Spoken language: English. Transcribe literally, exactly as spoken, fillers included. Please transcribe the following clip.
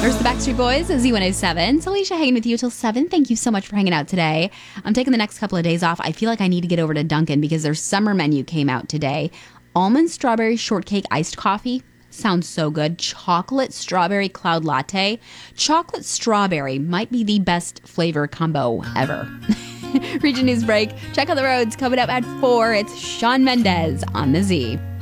There's the Backstreet Boys, Z one oh seven. It's Alicia hanging with you till seven. Thank you so much for hanging out today. I'm taking the next couple of days off. I feel like I need to get over to Dunkin' because their summer menu came out today. Almond strawberry shortcake iced coffee. Sounds so good. Chocolate strawberry cloud latte. Chocolate strawberry might be the best flavor combo ever. Region News break. Check out the roads coming up at four. It's Shawn Mendes on the Z.